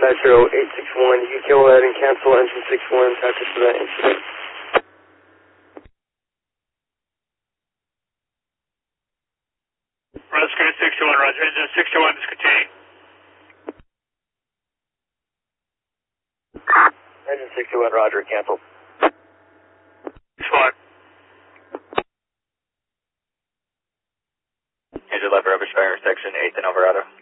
Metro 861, you can go ahead and cancel engine 61, practice for that incident. Rescue 61, roger. Engine 61 discontinuing. Engine 61, roger, cancel. Squad. Engine left rubber fire section 8th and Alvarado.